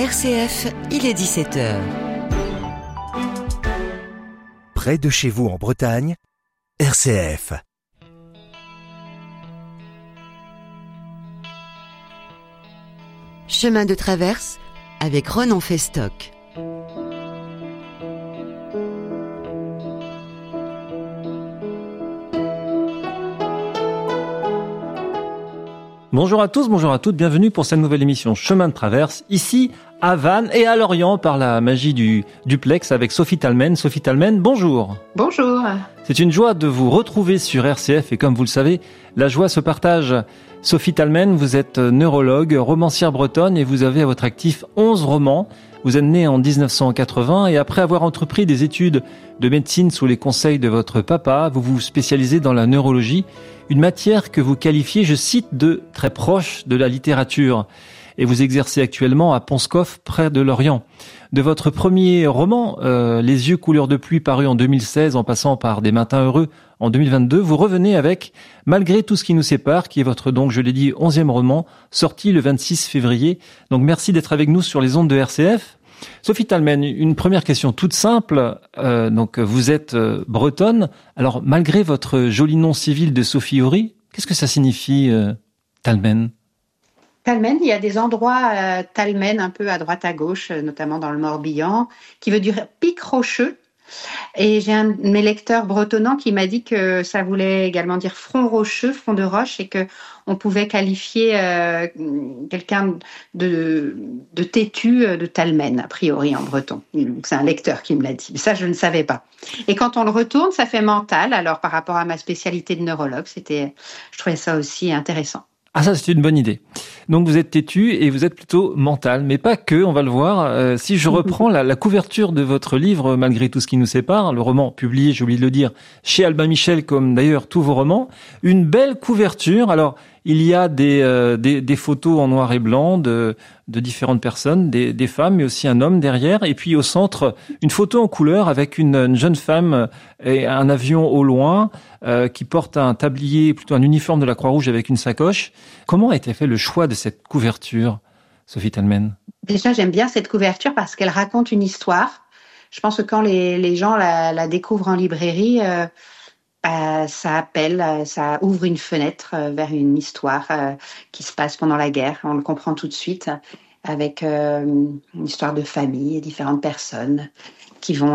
RCF, il est 17h. Près de chez vous en Bretagne, RCF. Chemin de traverse avec Ronan Festock. Bonjour à tous, bonjour à toutes, bienvenue pour cette nouvelle émission Chemin de traverse, ici à Vannes et à Lorient par la magie du duplex avec Sophie Talmen. Sophie Talmen, bonjour. Bonjour. C'est une joie de vous retrouver sur RCF et comme vous le savez, la joie se partage. Sophie Talmen, vous êtes neurologue, romancière bretonne et vous avez à votre actif 11 romans. Vous êtes née en 1980 et après avoir entrepris des études de médecine sous les conseils de votre papa, vous vous spécialisez dans la neurologie, une matière que vous qualifiez, je cite, de très proche de la littérature. Et vous exercez actuellement à Ponscoff, près de Lorient. De votre premier roman, Les yeux couleur de pluie, paru en 2016, en passant par Des matins heureux en 2022, vous revenez avec Malgré tout ce qui nous sépare, qui est votre, donc je l'ai dit, 11e roman, sorti le 26 février. Donc merci d'être avec nous sur les ondes de RCF. Sophie Talmen, une première question toute simple. Donc vous êtes bretonne. Alors malgré votre joli nom civil de Sophie Horry, qu'est-ce que ça signifie Talmen ? Talmen, il y a des endroits Talmen un peu à droite à gauche, notamment dans le Morbihan, qui veut dire pic rocheux. Et j'ai un de mes lecteurs bretonnants qui m'a dit que ça voulait également dire front rocheux, front de roche, et que on pouvait qualifier quelqu'un de têtu de Talmen, a priori en breton. C'est un lecteur qui me l'a dit. Ça, je ne savais pas. Et quand on le retourne, ça fait mental. Alors, par rapport à ma spécialité de neurologue, je trouvais ça aussi intéressant. Ah, ça, c'est une bonne idée. Donc, vous êtes têtu et vous êtes plutôt mental, mais pas que, on va le voir. Si je reprends la couverture de votre livre, Malgré tout ce qui nous sépare, le roman publié, j'ai oublié de le dire, chez Albin Michel, comme d'ailleurs tous vos romans, une belle couverture. Alors, il y a des photos en noir et blanc de différentes personnes, des femmes, mais aussi un homme derrière. Et puis, au centre, une photo en couleur avec une jeune femme et un avion au loin qui porte un tablier, plutôt un uniforme de la Croix-Rouge avec une sacoche. Comment a été fait le choix de cette couverture, Sophie Talmen ? Déjà, j'aime bien cette couverture parce qu'elle raconte une histoire. Je pense que quand les gens la découvrent en librairie, ça appelle, ça ouvre une fenêtre vers une histoire qui se passe pendant la guerre. On le comprend tout de suite avec une histoire de famille et différentes personnes qui vont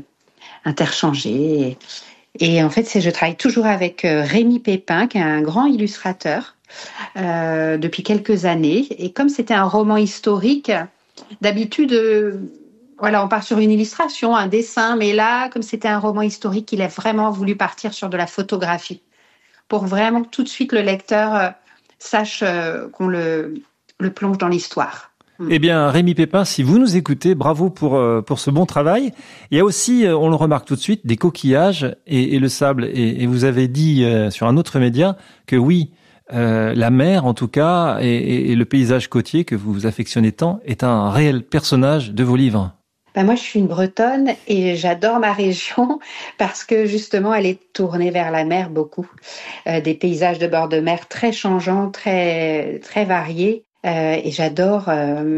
interchanger. Et en fait, je travaille toujours avec Rémi Pépin, qui est un grand illustrateur depuis quelques années. Et comme c'était un roman historique, d'habitude, on part sur une illustration, un dessin. Mais là, comme c'était un roman historique, il a vraiment voulu partir sur de la photographie pour vraiment que tout de suite le lecteur sache qu'on le plonge dans l'histoire. Eh bien, Rémi Pépin, si vous nous écoutez, bravo pour ce bon travail. Il y a aussi, on le remarque tout de suite, des coquillages et le sable. Et vous avez dit sur un autre média que oui, la mer, en tout cas, et le paysage côtier que vous affectionnez tant, est un réel personnage de vos livres. Moi, je suis une Bretonne et j'adore ma région parce que justement, elle est tournée vers la mer beaucoup. Des paysages de bord de mer très changeants, très, très variés. Et j'adore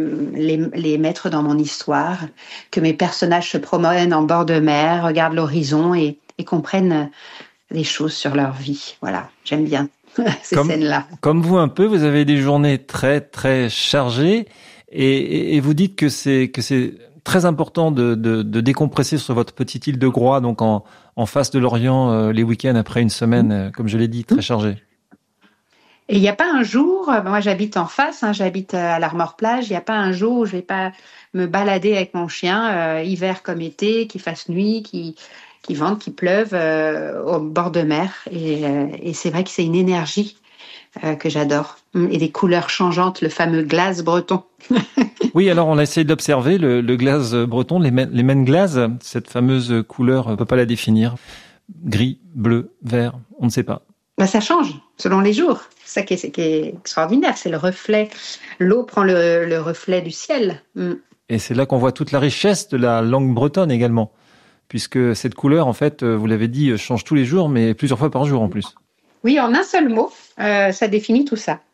les mettre dans mon histoire, que mes personnages se promènent en bord de mer, regardent l'horizon et comprennent les choses sur leur vie. Voilà, j'aime bien ces scènes-là. Comme vous un peu, vous avez des journées très très chargées et vous dites que c'est très important de décompresser sur votre petite île de Groix, donc en face de Lorient, les week-ends après une semaine, comme je l'ai dit, très chargée. Et il n'y a pas un jour, moi j'habite en face, j'habite à l'Armor-Plage, il n'y a pas un jour où je ne vais pas me balader avec mon chien, hiver comme été, qu'il fasse nuit, qu'il vente, qu'il pleuve, au bord de mer. Et c'est vrai que c'est une énergie que j'adore. Et des couleurs changeantes, le fameux glace breton. Oui, alors on a essayé d'observer le glace breton, les maines glace, cette fameuse couleur, on ne peut pas la définir. Gris, bleu, vert, on ne sait pas. Ça change selon les jours. C'est ça qui est extraordinaire, c'est le reflet. L'eau prend le reflet du ciel. Et c'est là qu'on voit toute la richesse de la langue bretonne également, puisque cette couleur, en fait, vous l'avez dit, change tous les jours, mais plusieurs fois par jour en plus. Oui, en un seul mot, ça définit tout ça.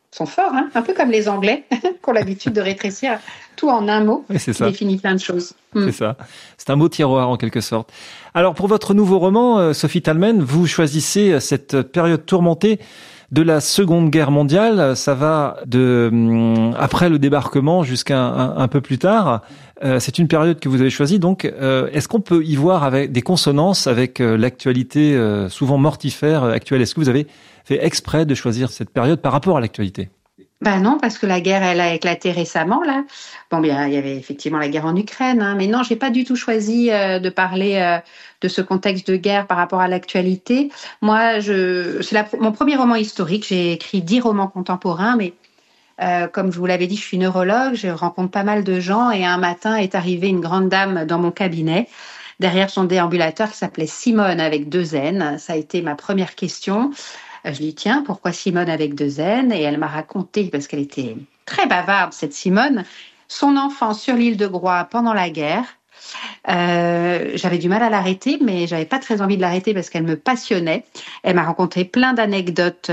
sont forts, hein, un peu comme les Anglais, qui ont l'habitude de rétrécir tout en un mot, Oui, c'est qui ça. définit plein de choses. C'est ça. C'est un mot tiroir en quelque sorte. Alors pour votre nouveau roman, Sophie Talmen, vous choisissez cette période tourmentée de la Seconde Guerre mondiale. Ça va de après le débarquement jusqu'à un peu plus tard. C'est une période que vous avez choisie. Donc, est-ce qu'on peut y voir avec des consonances avec l'actualité souvent mortifère actuelle? Est-ce que vous avez fait exprès de choisir cette période par rapport à l'actualité? Ben non, parce que la guerre, elle a éclaté récemment, là. Bon, bien, il y avait effectivement la guerre en Ukraine, hein, mais non, j'ai pas du tout choisi de parler de ce contexte de guerre par rapport à l'actualité. Moi, mon premier roman historique. J'ai écrit 10 romans contemporains, mais comme je vous l'avais dit, je suis neurologue, je rencontre pas mal de gens, et un matin est arrivée une grande dame dans mon cabinet, derrière son déambulateur, qui s'appelait Simone avec 2 N. Ça a été ma première question. Je lui dis, tiens, pourquoi Simone avec 2 N? Et elle m'a raconté, parce qu'elle était très bavarde, cette Simone, son enfance sur l'île de Groix pendant la guerre. J'avais du mal à l'arrêter, mais j'avais pas très envie de l'arrêter parce qu'elle me passionnait. Elle m'a raconté plein d'anecdotes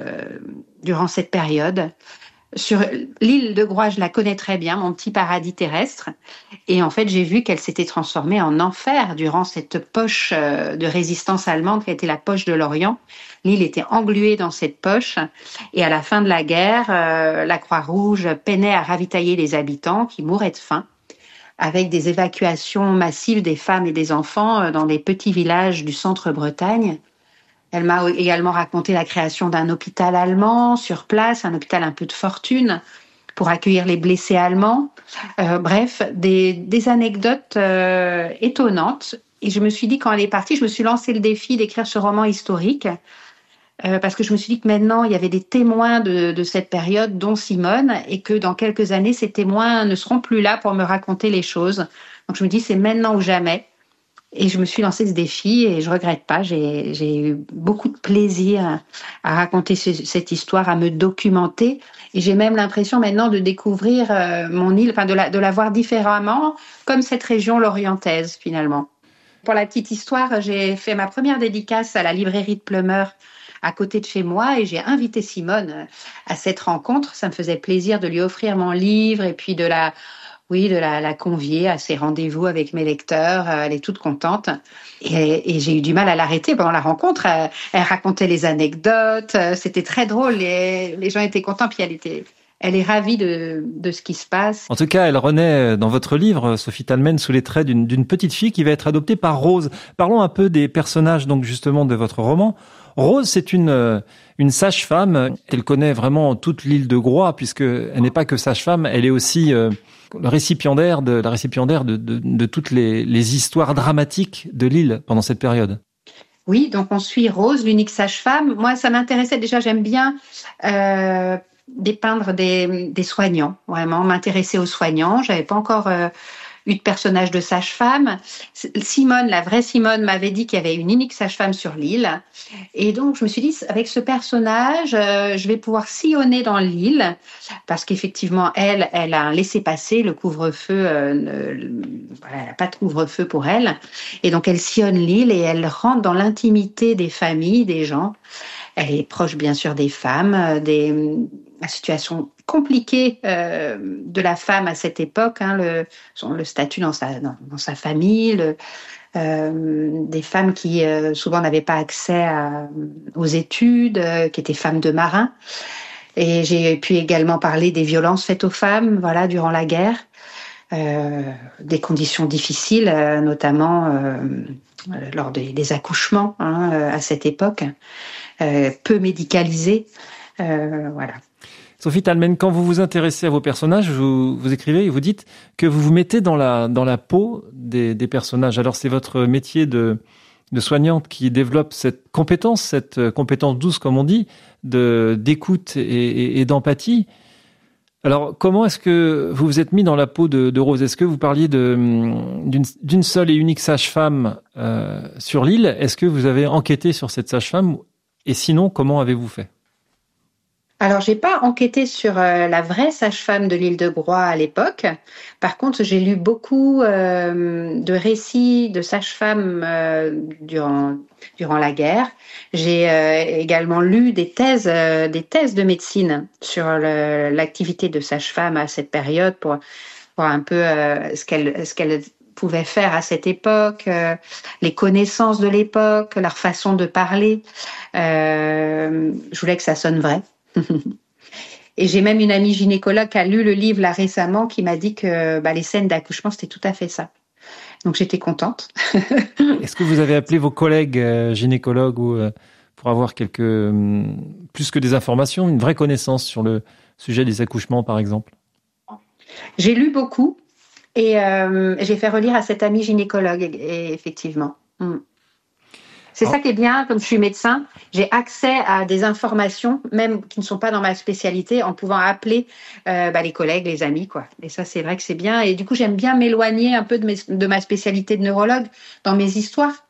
durant cette période. Sur l'île de Groix, je la connais très bien, mon petit paradis terrestre. Et en fait, j'ai vu qu'elle s'était transformée en enfer durant cette poche de résistance allemande qui a été la poche de l'Orient. L'île était engluée dans cette poche. Et à la fin de la guerre, la Croix-Rouge peinait à ravitailler les habitants qui mouraient de faim, avec des évacuations massives des femmes et des enfants dans les petits villages du centre-Bretagne. Elle m'a également raconté la création d'un hôpital allemand sur place, un hôpital un peu de fortune, pour accueillir les blessés allemands. Bref, des anecdotes étonnantes. Et je me suis dit, quand elle est partie, je me suis lancé le défi d'écrire ce roman historique, parce que je me suis dit que maintenant, il y avait des témoins de cette période, dont Simone, et que dans quelques années, ces témoins ne seront plus là pour me raconter les choses. Donc je me dis, c'est maintenant ou jamais. Et je me suis lancé ce défi et je regrette pas. J'ai eu beaucoup de plaisir à raconter cette histoire, à me documenter. Et j'ai même l'impression maintenant de découvrir mon île, enfin de la voir différemment, comme cette région lorientaise finalement. Pour la petite histoire, j'ai fait ma première dédicace à la librairie de Pleumeur à côté de chez moi et j'ai invité Simone à cette rencontre. Ça me faisait plaisir de lui offrir mon livre et puis de la convier à ses rendez-vous avec mes lecteurs. Elle est toute contente. Et j'ai eu du mal à l'arrêter pendant la rencontre. Elle racontait les anecdotes. C'était très drôle. Les gens étaient contents. Puis elle est ravie de ce qui se passe. En tout cas, elle renaît dans votre livre, Sophie Talmen, sous les traits d'une petite fille qui va être adoptée par Rose. Parlons un peu des personnages, donc, justement, de votre roman. Rose, c'est une sage-femme. Elle connaît vraiment toute l'île de Groix, puisqu'elle n'est pas que sage-femme, elle est aussi la récipiendaire de toutes les histoires dramatiques de l'île pendant cette période. Oui, donc on suit Rose, l'unique sage-femme. Moi, ça m'intéressait déjà, j'aime bien dépeindre des soignants, vraiment, m'intéresser aux soignants. J'avais pas encore eu de personnage de sage-femme. Simone, la vraie Simone, m'avait dit qu'il y avait une unique sage-femme sur l'île. Et donc, je me suis dit, avec ce personnage, je vais pouvoir sillonner dans l'île, parce qu'effectivement, elle a un laissez-passer, le couvre-feu, elle n'a pas de couvre-feu pour elle. Et donc, elle sillonne l'île et elle rentre dans l'intimité des familles, des gens. Elle est proche, bien sûr, des femmes, la situation compliquée de la femme à cette époque, hein, le statut dans sa famille, des femmes qui souvent n'avaient pas accès aux études, qui étaient femmes de marins. Et j'ai pu également parler des violences faites aux femmes, voilà, durant la guerre, des conditions difficiles, notamment lors des accouchements, hein, à cette époque, peu médicalisés, voilà. Sophie Talmen, quand vous vous intéressez à vos personnages, vous écrivez et vous dites que vous vous mettez dans la peau des personnages. Alors c'est votre métier de soignante qui développe cette compétence douce, comme on dit, d'écoute et d'empathie. Alors comment est-ce que vous vous êtes mis dans la peau de Rose? Est-ce que vous parliez d'une seule et unique sage-femme sur l'île? Est-ce que vous avez enquêté sur cette sage-femme? Et sinon, comment avez-vous fait? Alors, j'ai pas enquêté sur la vraie sage-femme de l'île de Groix à l'époque. Par contre, j'ai lu beaucoup de récits de sages-femmes durant la guerre. J'ai également lu des thèses de médecine sur l'activité de sage-femme à cette période pour un peu ce qu'elle pouvait faire à cette époque, les connaissances de l'époque, leur façon de parler. Je voulais que ça sonne vrai. Et j'ai même une amie gynécologue qui a lu le livre là récemment qui m'a dit que les scènes d'accouchement, c'était tout à fait ça. Donc j'étais contente. Est-ce que vous avez appelé vos collègues gynécologues pour avoir plus que des informations, une vraie connaissance sur le sujet des accouchements, par exemple? J'ai lu beaucoup et j'ai fait relire à cette amie gynécologue, et effectivement. C'est ça qui est bien, comme je suis médecin, j'ai accès à des informations, même qui ne sont pas dans ma spécialité, en pouvant appeler les collègues, les amis, quoi. Et ça, c'est vrai que c'est bien. Et du coup, j'aime bien m'éloigner un peu de ma spécialité de neurologue dans mes histoires.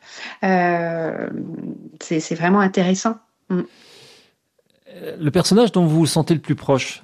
C'est vraiment intéressant. Le personnage dont vous vous sentez le plus proche